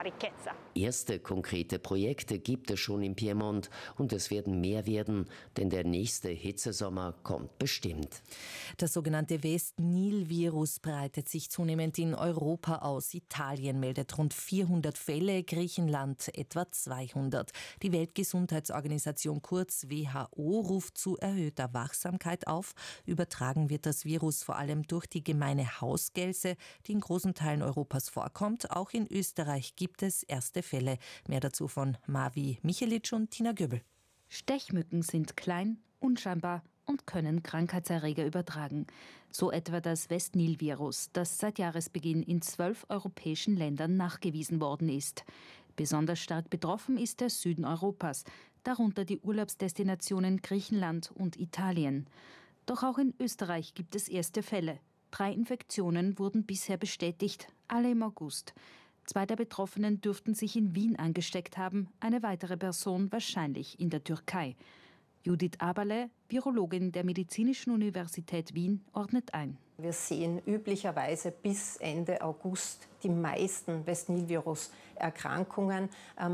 Erste konkrete Projekte gibt es schon im Piemont und es werden mehr werden, denn der nächste Hitzesommer kommt bestimmt. Das sogenannte West-Nil-Virus breitet sich zunehmend in Europa aus. Italien meldet rund 400 Fälle, Griechenland etwa 200. Die Weltgesundheitsorganisation kurz WHO ruft zu erhöhter Wachsamkeit auf. Übertragen wird das Virus vor allem durch die gemeine Hausgelse, die in großen Teilen Europas vorkommt. Auch in Österreich gibt es erste Fälle. Mehr dazu von Mavi Michelic und Tina Göbel. Stechmücken sind klein, unscheinbar und können Krankheitserreger übertragen. So etwa das West-Nil-Virus, das seit Jahresbeginn in 12 europäischen Ländern nachgewiesen worden ist. Besonders stark betroffen ist der Süden Europas, darunter die Urlaubsdestinationen Griechenland und Italien. Doch auch in Österreich gibt es erste Fälle. 3 Infektionen wurden bisher bestätigt, alle im August. 2 der Betroffenen dürften sich in Wien angesteckt haben, eine weitere Person wahrscheinlich in der Türkei. Judith Aberle, Virologin der Medizinischen Universität Wien, ordnet ein. Wir sehen üblicherweise bis Ende August die meisten West-Nil-Virus-Erkrankungen.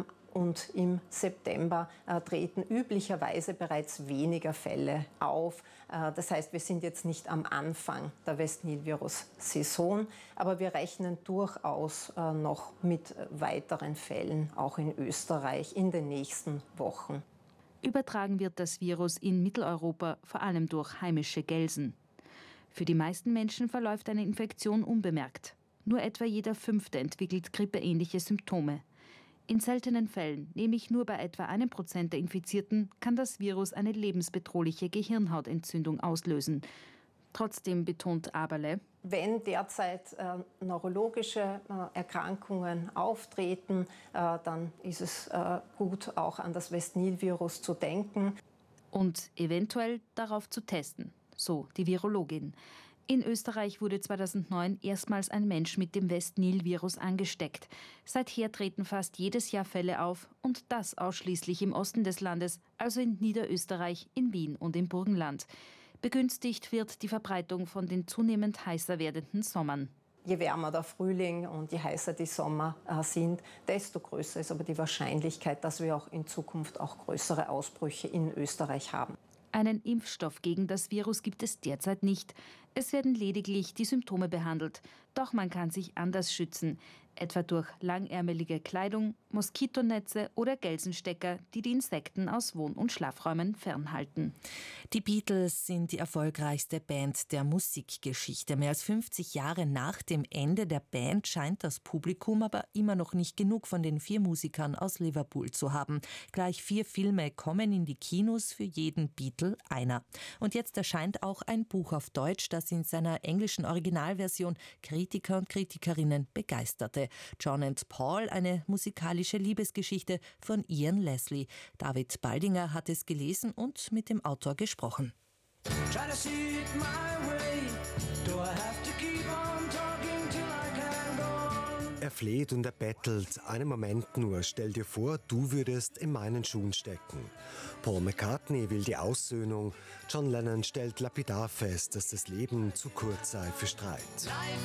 Und im September treten üblicherweise bereits weniger Fälle auf. Das heißt, wir sind jetzt nicht am Anfang der West-Nil-Virus-Saison, aber wir rechnen durchaus noch mit weiteren Fällen, auch in Österreich, in den nächsten Wochen. Übertragen wird das Virus in Mitteleuropa vor allem durch heimische Gelsen. Für die meisten Menschen verläuft eine Infektion unbemerkt. Nur etwa jeder 5. entwickelt grippeähnliche Symptome. In seltenen Fällen, nämlich nur bei etwa 1% der Infizierten, kann das Virus eine lebensbedrohliche Gehirnhautentzündung auslösen. Trotzdem betont Aberle: Wenn derzeit neurologische Erkrankungen auftreten, dann ist es gut, auch an das West-Nil-Virus zu denken. Und eventuell darauf zu testen, so die Virologin. In Österreich wurde 2009 erstmals ein Mensch mit dem West-Nil-Virus angesteckt. Seither treten fast jedes Jahr Fälle auf und das ausschließlich im Osten des Landes, also in Niederösterreich, in Wien und im Burgenland. Begünstigt wird die Verbreitung von den zunehmend heißer werdenden Sommern. Je wärmer der Frühling und je heißer die Sommer sind, desto größer ist aber die Wahrscheinlichkeit, dass wir auch in Zukunft auch größere Ausbrüche in Österreich haben. Einen Impfstoff gegen das Virus gibt es derzeit nicht. Es werden lediglich die Symptome behandelt. Doch man kann sich anders schützen, etwa durch langärmelige Kleidung, Moskitonetze oder Gelsenstecker, die die Insekten aus Wohn- und Schlafräumen fernhalten. Die Beatles sind die erfolgreichste Band der Musikgeschichte. Mehr als 50 Jahre nach dem Ende der Band scheint das Publikum aber immer noch nicht genug von den 4 Musikern aus Liverpool zu haben. Gleich 4 Filme kommen in die Kinos, für jeden Beatle einer. Und jetzt erscheint auch ein Buch auf Deutsch, das in seiner englischen Originalversion Kritiker und Kritikerinnen begeisterte. John and Paul, eine musikalische Liebesgeschichte von Ian Leslie. David Baldinger hat es gelesen und mit dem Autor gesprochen. Er fleht und er bettelt. Einen Moment nur. Stell dir vor, du würdest in meinen Schuhen stecken. Paul McCartney will die Aussöhnung. John Lennon stellt lapidar fest, dass das Leben zu kurz sei für Streit.